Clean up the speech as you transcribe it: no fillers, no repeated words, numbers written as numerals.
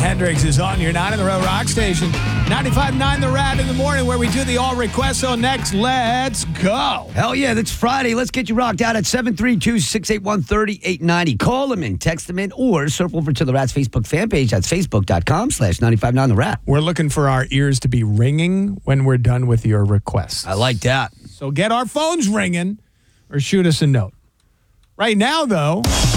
Hendrix is on your 9 on the Road rock station. 95.9 The Rat in the morning where we do the all requests. So next, let's go. Hell yeah, that's Friday. Let's get you rocked out at 732-681-3890. Call them in, text them in, or surf over to The Rat's Facebook fan page. That's facebook.com/959 The Rat. We're looking for our ears to be ringing when we're done with your requests. I like that. So get our phones ringing or shoot us a note. Right now, though...